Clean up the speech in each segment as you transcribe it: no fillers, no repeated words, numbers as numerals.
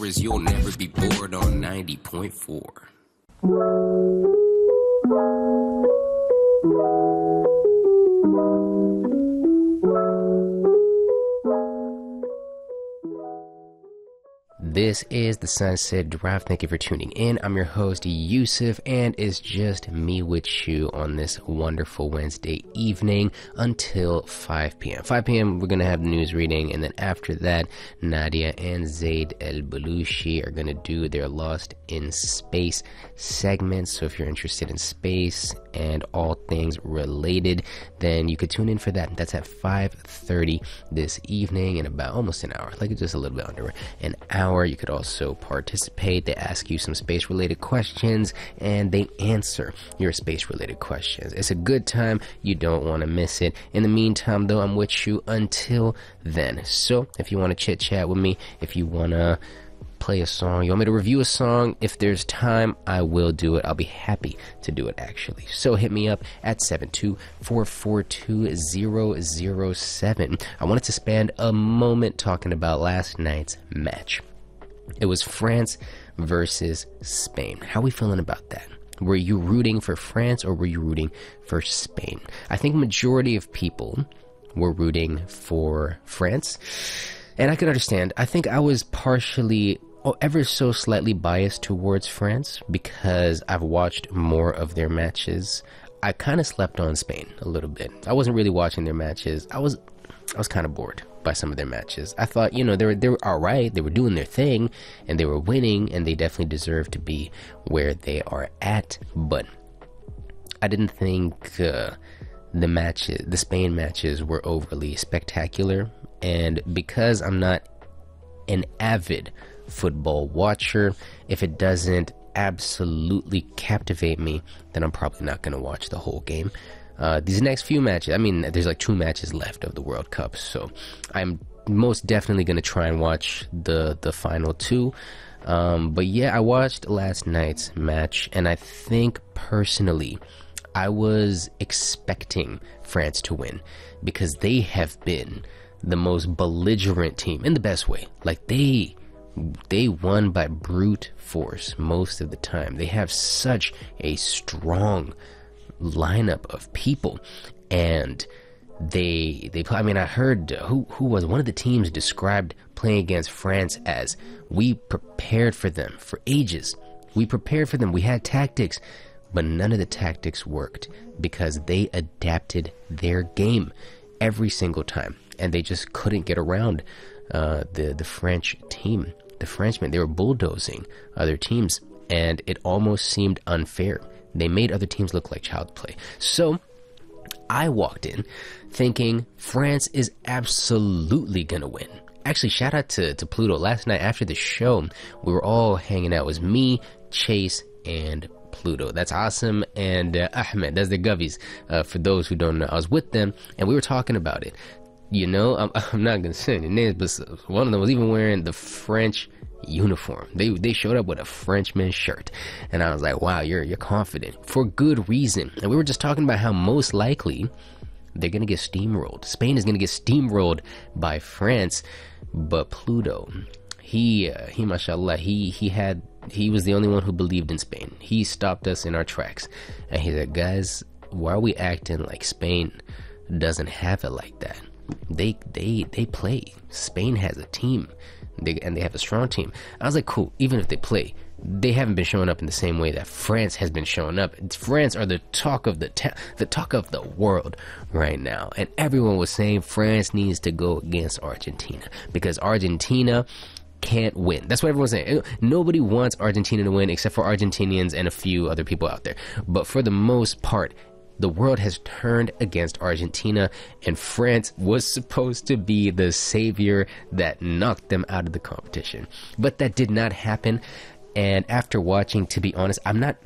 scores, you'll never be bored on 90.4. This is the Sunset Drive. Thank you for tuning in. I'm your host, Yusuf, and it's just me with you on this wonderful Wednesday evening until 5 p.m. 5 p.m., we're going to have the news reading, and then after that, Nadia and Zaid El-Balushi are going to do their Lost in Space segment. So if you're interested in space and all things related, then you could tune in for that. That's at 5:30 this evening in about almost an hour, like just a little bit under an hour. You could also participate. They ask you some space related questions and they answer your space related questions. It's a good time. You don't want to miss it. In the meantime, though, I'm with you until then. So if you want to chit chat with me, if you want to play a song, you want me to review a song, if there's time, I will do it. I'll be happy to do it, actually. So hit me up at 72442-007. I wanted to spend a moment talking about last night's match. It was France versus Spain. How are we feeling about that? Were you rooting for France or were you rooting for Spain? I think majority of people were rooting for France, and I could understand. I think I was partially ever so slightly biased towards France because I've watched more of their matches. I kind of slept on Spain a little bit. I wasn't really watching their matches. I was kind of bored by some of their matches. I thought, they were all right. They were doing their thing and they were winning and they definitely deserve to be where they are at. But I didn't think the Spain matches were overly spectacular. And because I'm not an avid football watcher, if it doesn't absolutely captivate me, then I'm probably not going to watch the whole game. These next few matches, there's like 2 matches left of the World Cup, so I'm most definitely going to try and watch the final 2. But yeah, I watched last night's match, and I think personally I was expecting France to win because they have been the most belligerent team in the best way. Like they won by brute force most of the time. They have such a strong lineup of people, and they play. I heard who was one of the teams described playing against France as, we prepared for them for ages. We prepared for them. We had tactics, but none of the tactics worked because they adapted their game every single time, and they just couldn't get around the French team. The Frenchmen, they were bulldozing other teams, and it almost seemed unfair. They made other teams look like child's play. So I walked in thinking France is absolutely gonna win. Actually, shout out to Pluto. Last night after the show, we were all hanging out. It was me, Chase, and Pluto. That's awesome. And Ahmed, that's the Govies. For those who don't know, I was with them and we were talking about it. I'm not gonna say any names, but one of them was even wearing the French uniform. They showed up with a Frenchman shirt, and I was like, wow, you're confident for good reason. And we were just talking about how most likely they're gonna get steamrolled. Spain is gonna get steamrolled by France, but Pluto, he mashallah, he was the only one who believed in Spain. He stopped us in our tracks, and he said, guys, why are we acting like Spain doesn't have it like that? They play. Spain has a team, and they have a strong team. I was like, cool. Even if they play, they haven't been showing up in the same way that France has been showing up. France are the talk of the talk of the world right now, and everyone was saying France needs to go against Argentina because Argentina can't win. That's what everyone's saying. Nobody wants Argentina to win except for Argentinians and a few other people out there. But for the most part, the world has turned against Argentina, and France was supposed to be the savior that knocked them out of the competition. But that did not happen. And after watching, to be honest, I'm not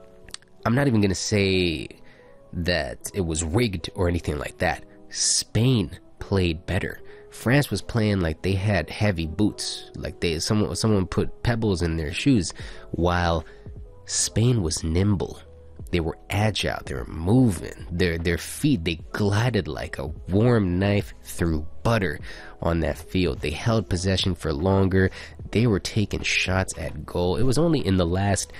even going to say that it was rigged or anything like that. Spain played better. France was playing like they had heavy boots, like someone put pebbles in their shoes, while Spain was nimble. They were agile, they were moving, their feet, they glided like a warm knife through butter on that field. They held possession for longer. They were taking shots at goal. It was only in the last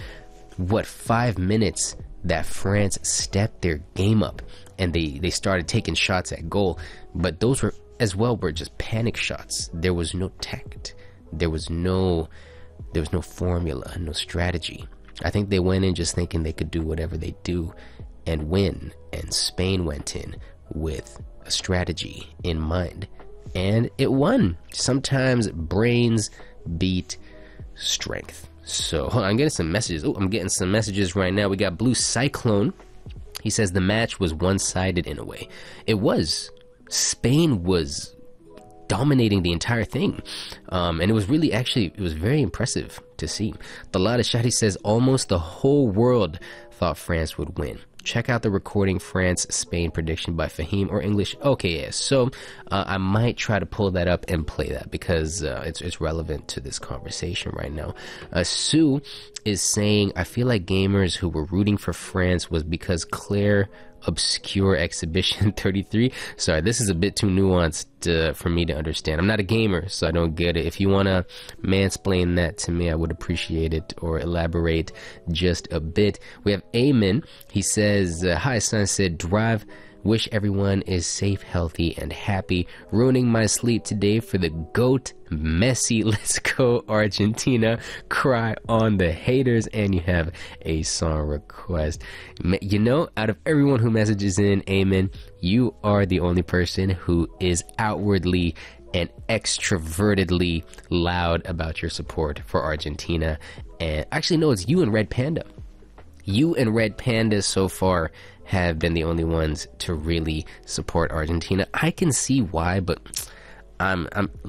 5 minutes that France stepped their game up and they started taking shots at goal. But those were just panic shots. There was no tact. There was no formula, no strategy. I think they went in just thinking they could do whatever they do and win. And Spain went in with a strategy in mind, and it won. Sometimes brains beat strength. So hold on, I'm getting some messages. I'm getting some messages right now. We got Blue Cyclone. He says the match was one-sided in a way. It was. Spain was dominating the entire thing, and it was really, it was very impressive to see. Dalada Shadi says almost the whole world thought France would win. Check out the recording France-Spain prediction by Fahim or English. Okay, yes. So I might try to pull that up and play that because it's relevant to this conversation right now. Sue is saying, I feel like gamers who were rooting for France was because Claire Obscure Exhibition 33. Sorry, this is a bit too nuanced for me to understand. I'm not a gamer, so I don't get it. If you want to mansplain that to me, I would appreciate it, or elaborate just a bit. We have Amen. He says, hi Sunset Drive. Wish everyone is safe, healthy, and happy. Ruining my sleep today for the GOAT Messi. Let's go Argentina. Cry on the haters. And you have a song request. You know, out of everyone who messages in, Amen, you are the only person who is outwardly and extrovertedly loud about your support for Argentina. And actually, no, it's you and Red Panda. You and Red Panda so far have been the only ones to really support Argentina. I can see why, but I'm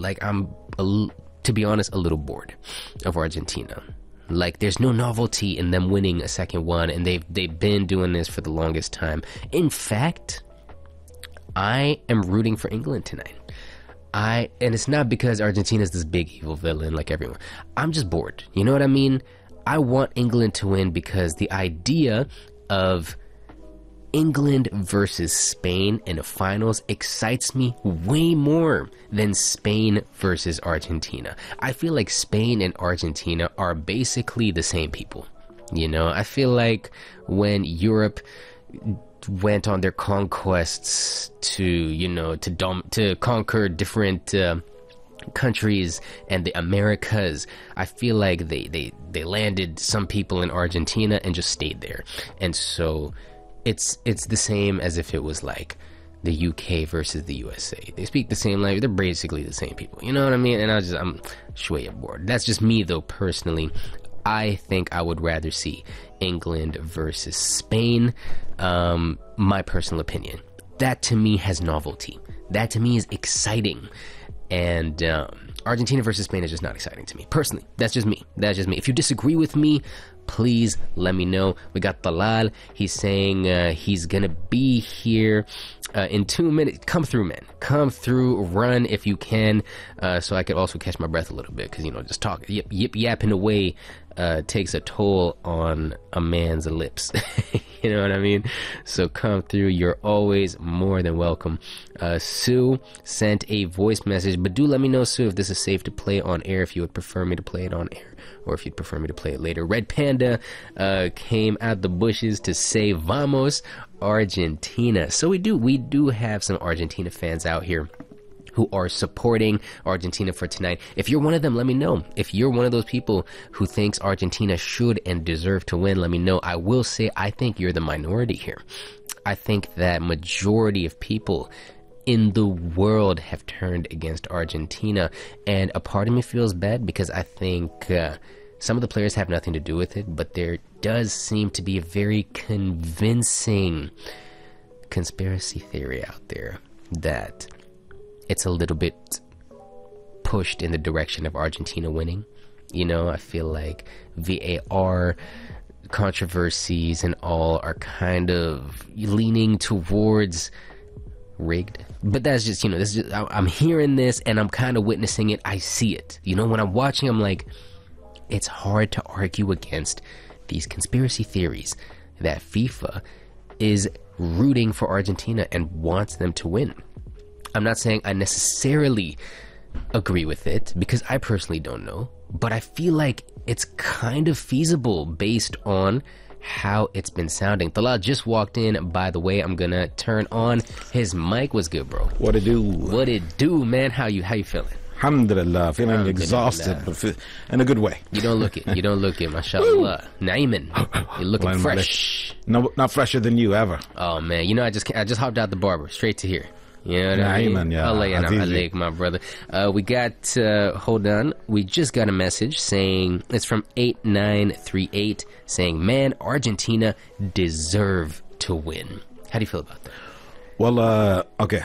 to be honest, a little bored of Argentina. Like, there's no novelty in them winning a second one, and they've been doing this for the longest time. In fact, I am rooting for England tonight. And it's not because Argentina's this big evil villain like everyone. I'm just bored. You know what I mean? I want England to win because the idea of England versus Spain in the finals excites me way more than Spain versus Argentina. I feel like Spain and Argentina are basically the same people. You know, I feel like when Europe went on their conquests to conquer different countries and the Americas, I feel like they landed some people in Argentina and just stayed there. And so it's the same as if it was like the UK versus the USA. They speak the same language. They're basically the same people. You know what I mean? And I'm way bored. That's just me though, personally. I think I would rather see England versus Spain. My personal opinion. That to me has novelty. That to me is exciting. And Argentina versus Spain is just not exciting to me. Personally, that's just me. If you disagree with me, please let me know. We got Talal. He's saying he's gonna be here in 2 minutes. Come through, man. Come through. Run if you can, so I could also catch my breath a little bit, because just talk yapping away takes a toll on a man's lips. You know what I mean? So come through. You're always more than welcome. Sue sent a voice message, but do let me know, Sue, if this is safe to play on air, if you would prefer me to play it on air, or if you'd prefer me to play it later. Red Panda came out the bushes to say Vamos Argentina. So we do have some Argentina fans out here who are supporting Argentina for tonight. If you're one of them, let me know. If you're one of those people who thinks Argentina should and deserve to win, let me know. I will say, I think you're the minority here. I think that majority of people in the world have turned against Argentina, and a part of me feels bad because I think some of the players have nothing to do with it, but there does seem to be a very convincing conspiracy theory out there that it's a little bit pushed in the direction of Argentina winning. I feel like VAR controversies and all are kind of leaning towards rigged. But that's just, I'm hearing this and I'm kind of witnessing it. I see it. When I'm watching, I'm like, it's hard to argue against these conspiracy theories that FIFA is rooting for Argentina and wants them to win. I'm not saying I necessarily agree with it, because I personally don't know, but I feel like it's kind of feasible based on how it's been sounding. Talal just walked in, by the way. I'm gonna turn on his mic. What's good, bro? What it do? What it do, man? How you feeling? Alhamdulillah, feeling exhausted, but in a good way. You don't look it. You don't look it. Mashallah. Naiman. You're looking fresh. No, not fresher than you ever. Oh man, you know I just hopped out the barber straight to here. You know what I mean? Yeah. Allah alayk, my brother. We got hold on. We just got a message saying, it's from 8938, saying, man, Argentina deserve to win. How do you feel about that? Well, okay,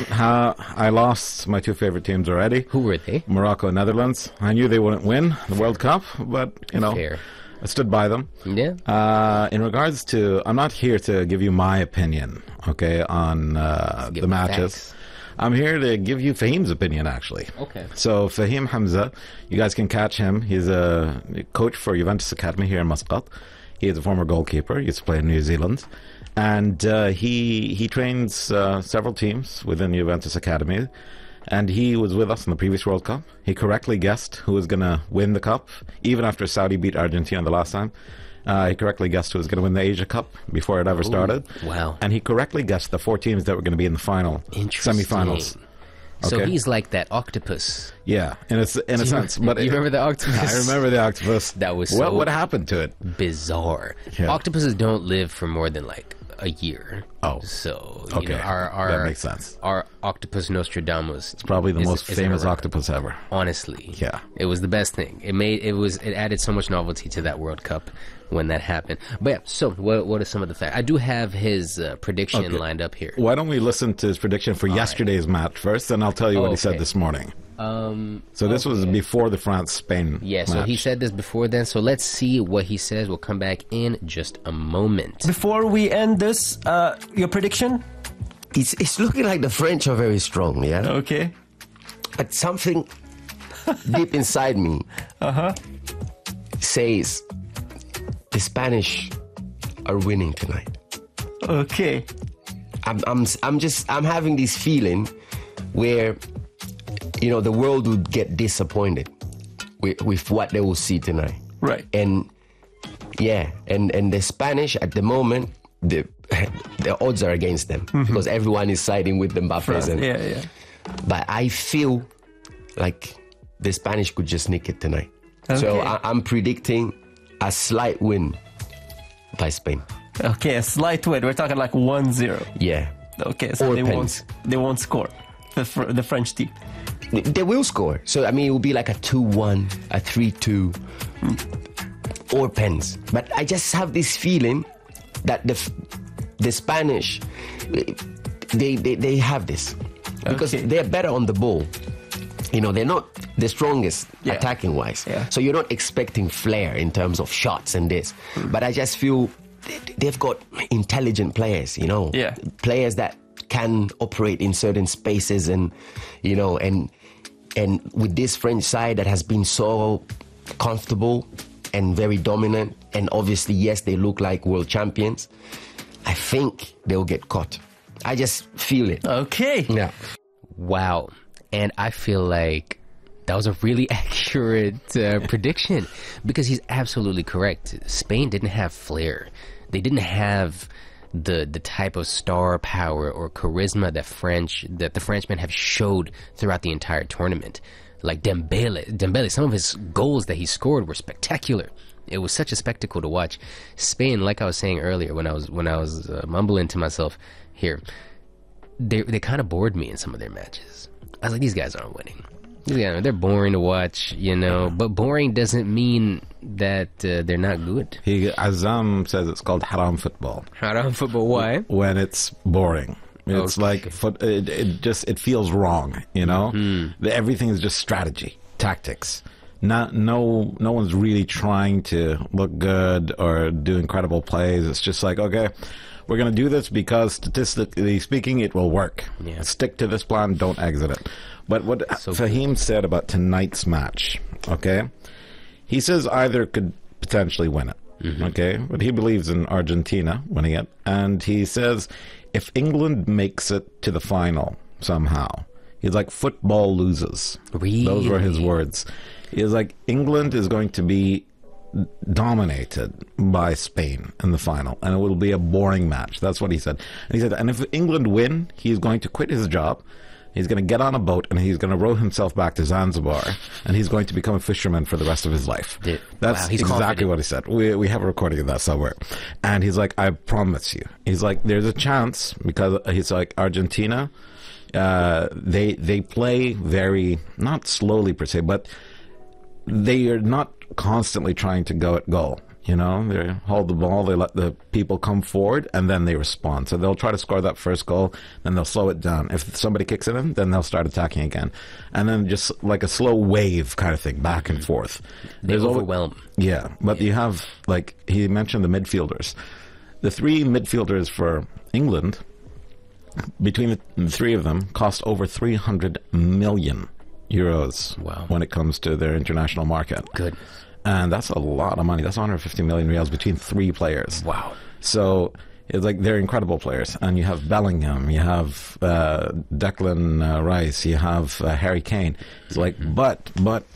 I lost my two favorite teams already. Who were they? Morocco and Netherlands. I knew they wouldn't win the World Cup, but, you know, Fair. I stood by them. Yeah. In regards to, I'm not here to give you my opinion, okay, on the matches. Facts. I'm here to give you Fahim's opinion, actually. Okay. So, Fahim Hamza, you guys can catch him. He's a coach for Juventus Academy here in Muscat. He is a former goalkeeper. He used to play in New Zealand. And he trains several teams within Juventus Academy. And he was with us in the previous World Cup. He correctly guessed who was going to win the Cup, even after Saudi beat Argentina the last time. He correctly guessed who was going to win the Asia Cup before it ever started. Wow. And he correctly guessed the 4 teams that were going to be in the final, semifinals. So Okay. he's like that octopus. Yeah, in a sense. But You remember the octopus? I remember the octopus. That was so what happened to it? bizarre. Yeah. Octopuses don't live for more than like a year. Oh. So, you Okay, know, our that makes sense. Our octopus Nostradamus. Probably the most is famous around. octopus ever. Honestly. Yeah. It was the best thing. It added so much novelty to that World Cup when that happened. But yeah, so what are some of the facts? I do have his prediction lined up here. Why don't we listen to his prediction for yesterday's match first, and I'll tell you what he said okay. this morning. So this was before the France-Spain Yeah, match. so he said this before then. So let's see what he says. We'll come back in just a moment. Before we end this, your prediction? It's looking like the French are very strong, yeah? Okay. But something deep inside me says the Spanish are winning tonight. Okay. I'm having this feeling where, you know, the world would get disappointed with what they will see tonight. Right. And yeah, and the Spanish at the moment, the odds are against them because everyone is siding with Mbappe. And, Yeah. But I feel like the Spanish could just nick it tonight. So Okay. I'm predicting a slight win by Spain. Okay, a slight win. We're talking like 1-0. Yeah. Okay, so Or they pens. won't score. The French team. They will score. So, I mean, it will be like a 2-1, a 3-2, or pens. But I just have this feeling that the Spanish, they have this. Because Okay. they're better on the ball. You know, they're not the strongest Yeah. attacking-wise. Yeah. So you're not expecting flair in terms of shots and this. But I just feel they've got intelligent players, you know. Yeah. Players that can operate in certain spaces and, you know, and with this French side that has been so comfortable and very dominant, and obviously, yes, they look like world champions, I think they'll get caught. I just feel it. Okay. Yeah. Wow. And I feel like that was a really accurate prediction, because he's absolutely correct. Spain didn't have flair. They didn't have the type of star power or charisma that the Frenchmen have showed throughout the entire tournament. Like Dembele, some of his goals that he scored were spectacular. It was such a spectacle to watch. Spain, like I was saying earlier when I was mumbling to myself here, they kind of bored me in some of their matches. I was like, these guys aren't winning. They're boring to watch, you know. But boring doesn't mean that they're not good. Azam says it's called haram football. Haram football, why? When it's boring. It's like it feels wrong, you know. Everything is just strategy, tactics. No one's really trying to look good or do incredible plays. It's just like, okay, we're gonna do this because statistically speaking, it will work. Yeah. Stick to this plan. Don't exit it. But what Fahim said about tonight's match, okay, he says either could potentially win it. Okay, but he believes in Argentina winning it, and he says if England makes it to the final somehow, he's like football loses. Really? Those were his words. He's like England is going to be dominated by Spain in the final, and it will be a boring match. That's what he said. And he said, and if England win, he's going to quit his job. He's going to get on a boat and he's going to row himself back to Zanzibar, and he's going to become a fisherman for the rest of his life. Dude, That's wow, he's exactly confident. what he said. We have a recording of that somewhere. And he's like, I promise you. He's like, there's a chance, because he's like, Argentina, they play very, not slowly per se, but they are not constantly trying to go at goal. You know, they hold the ball, they let the people come forward, and then they respond. So they'll try to score that first goal, then they'll slow it down. If somebody kicks it in, then they'll start attacking again. And then just like a slow wave kind of thing, back and forth. They There's always- overwhelm. Yeah, but you have, like, he mentioned the midfielders. The three midfielders for England, between the three of them, cost over 300 million euros Wow. when it comes to their international market. Good. And that's a lot of money. That's 150 million reals between three players. Wow. So it's like they're incredible players. And you have Bellingham, you have Declan Rice, you have Harry Kane. It's like, but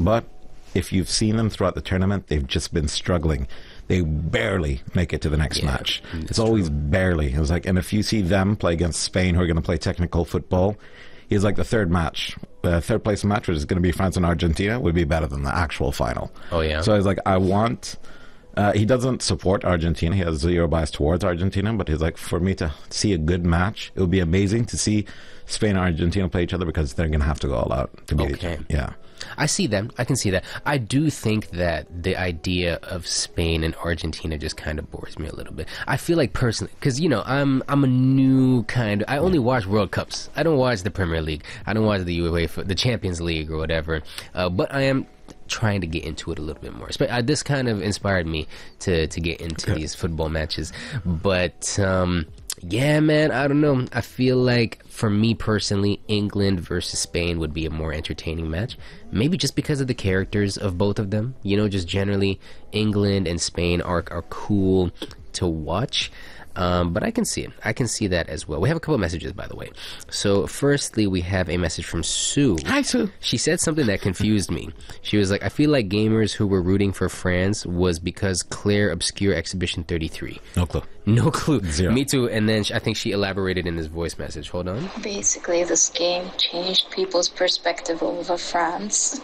if you've seen them throughout the tournament, they've just been struggling. They barely make it to the next match. It's always barely. It was like, and if you see them play against Spain, who are going to play technical football, he's like the third place match, which is going to be France and Argentina, would be better than the actual final. Oh, yeah. So he's like, I want. He doesn't support Argentina. He has zero bias towards Argentina, but he's like, for me to see a good match, it would be amazing to see Spain and Argentina play each other, because they're going to have to go all out to beat each Okay. other. Yeah. I see that. I can see that. I do think that the idea of Spain and Argentina just kind of bores me a little bit. I feel like personally, because I'm a new kind. I only watch World Cups. I don't watch the Premier League. I don't watch the UEFA, the Champions League or whatever. But I am trying to get into it a little bit more. This kind of inspired me to get into these football matches. But yeah, man, I don't know. I feel like for me personally, England versus Spain would be a more entertaining match. Maybe just because of the characters of both of them. Just generally, England and Spain are cool to watch. But I can see it. I can see that as well. We have a couple of messages, by the way. So, firstly, we have a message from Sue. Hi, Sue. She said something that confused me. She was like, I feel like gamers who were rooting for France was because Claire Obscure Exhibition 33. No clue. No clue. Zero. Me too. And then I think she elaborated in this voice message. Hold on. Basically, this game changed people's perspective over France.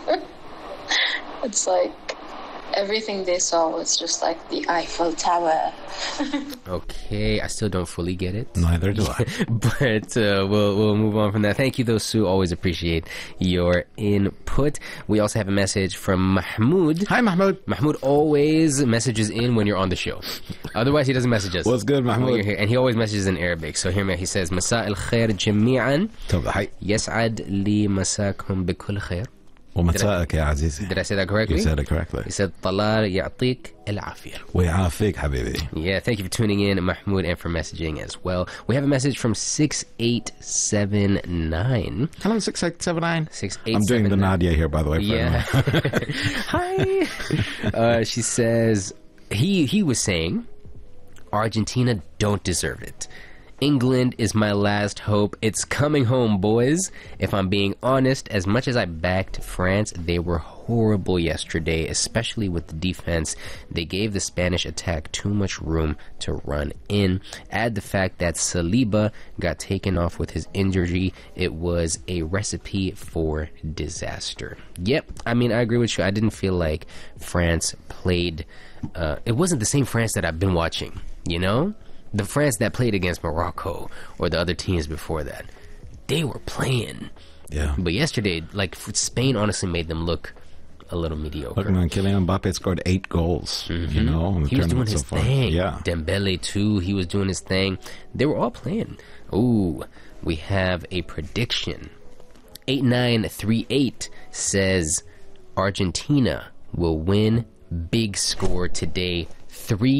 It's like everything they saw was just like the Eiffel Tower. Okay, I still don't fully get it. Neither do I. But we'll move on from that. Thank you, though, Sue. Always appreciate your input. We also have a message from Mahmoud. Hi, Mahmoud. Mahmoud always messages in when you're on the show. Otherwise, he doesn't message us. What's good, when Mahmoud? you're here. And he always messages in Arabic. So here he says, مساء الخير جميعا. Hi. يسعد لي مساكم بكل خير. ومساءك يا عزيزي. Did I say that correctly? You said it correctly. He said, طلال يعطيك العافية. ويعافيك حبيبي. Yeah, thank you for tuning in, Mahmoud, and for messaging as well. We have a message from 6879. Hello, 6879. 6879. I'm doing the Nadia here, by the way. For Yeah. everyone. Hi. She says, he was saying, Argentina don't deserve it. England is my last hope. It's coming home, boys. If I'm being honest, as much as I backed France, they were horrible yesterday, especially with the defense. They gave the Spanish attack too much room to run in. Add the fact that Saliba got taken off with his injury. It was a recipe for disaster. Yep, I mean, I agree with you. I didn't feel like France played... it wasn't the same France that I've been watching, you know? The France that played against Morocco or the other teams before that, they were playing. Yeah. But yesterday, like, Spain honestly made them look a little mediocre. Look, man, Kylian Mbappe scored 8 goals, you know, in the He was doing tournament his so far. thing. Yeah. Dembele, too, he was doing his thing. They were all playing. Ooh, we have a prediction. 8938 says Argentina will win big score today,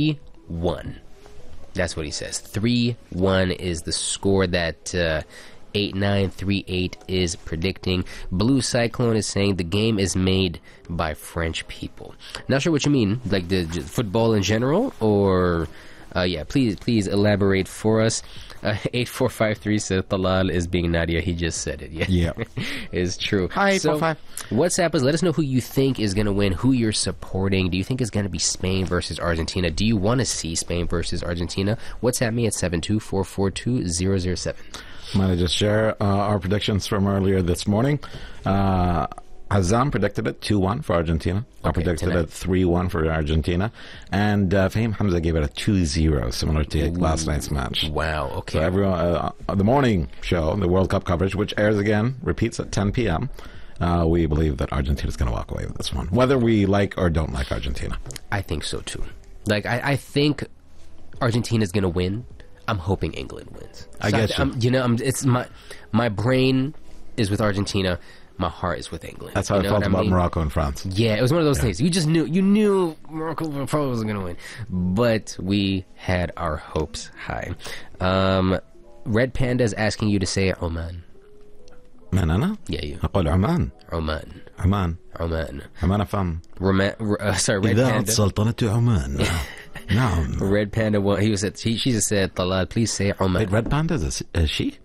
3-1. That's what he says. 3-1 is the score that 8938 is predicting. Blue Cyclone is saying the game is made by French people. Not sure what you mean, like the football in general, or yeah, please elaborate for us. 8453 says Talal is being Nadia. He just said it. Yeah. It's true. Hi, 845. So, WhatsApp us. Let us know who you think is going to win, who you're supporting. Do you think it's going to be Spain versus Argentina? Do you want to see Spain versus Argentina? WhatsApp me at 72442-007. Might I just share our predictions from earlier this morning? Azam predicted it 2-1 for Argentina. I predicted tonight. it 3-1 for Argentina. And Fahim Hamza gave it a 2-0, similar to last night's match. Wow, okay. So everyone, the morning show, the World Cup coverage, which airs again, repeats at 10 p.m., we believe that Argentina is going to walk away with this one, whether we like or don't like Argentina. I think so too. Like, I think Argentina's going to win. I'm hoping England wins. I get you. It's my brain is with Argentina. My heart is with England. That's how I felt about Morocco and France. Yeah, it was one of those things. You just knew Morocco probably wasn't going to win. But we had our hopes high. Red Panda is asking you to say Oman. من أنا؟ Yeah, you. أقول عمان. Oman. عمان. Oman. عمان فم. Sorry, Red إذاعة Panda. سلطنة عمان. نعم. Red Panda, she just said, Talal, please say Oman. Wait, Red Panda is a she?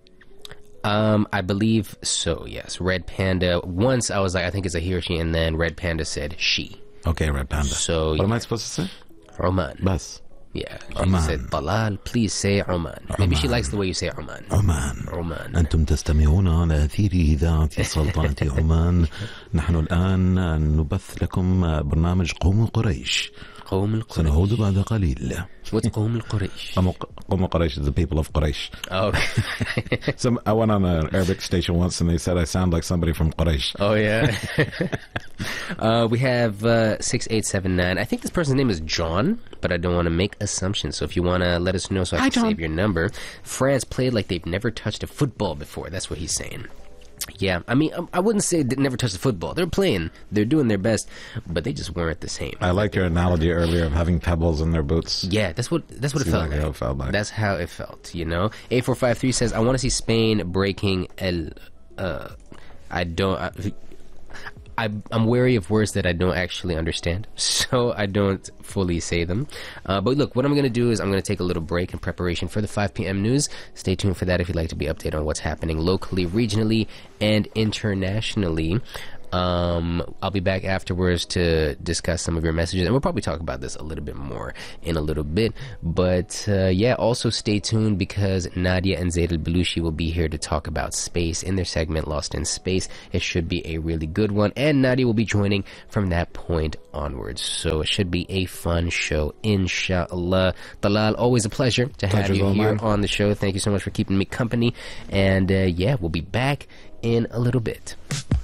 I believe so, yes. Red Panda, once I was like, I think it's a he or she, and then Red Panda said she. Okay, Red Panda. So, what am I supposed to say? Oman. Bas. Yeah. She Oman. said, Talal, please say Oman. Maybe she likes the way you say Oman. عمان. Oman. أنتم تستمعون على أثير إذاعة سلطنة عمان. نحن الآن نبث لكم برنامج قوم قريش. قوم القريش. سنعود بعد قليل. What's قوم القريش? قوم قريش is the people of Quraysh. Okay. I went on an Arabic station once and they said I sound like somebody from Quraysh. Oh, yeah. We have 6879. I think this person's name is John, but I don't want to make assumptions. So if you want to let us know so I can save your number. France played like they've never touched a football before. That's what he's saying. Yeah, I mean, I wouldn't say they never touched the football. They're playing. They're doing their best, but they just weren't the same. I liked your analogy earlier of having pebbles in their boots. Yeah, that's what it felt like how it felt like. That's how it felt, you know? 8453 says, I want to see Spain breaking I'm wary of words that I don't actually understand, so I don't fully say them. But look, what I'm going to do is I'm going to take a little break in preparation for the 5 p.m. news. Stay tuned for that if you'd like to be updated on what's happening locally, regionally, and internationally. I'll be back afterwards to discuss some of your messages, and we'll probably talk about this a little bit more in a little bit. But yeah, also stay tuned because Nadia and Zaid Al-Belushi will be here to talk about space in their segment Lost in Space. It should be a really good one, and Nadia will be joining from that point onwards. So it should be a fun show, inshallah. Talal, always a pleasure to have you here on the show. Thank you so much for keeping me company, and yeah, we'll be back in a little bit.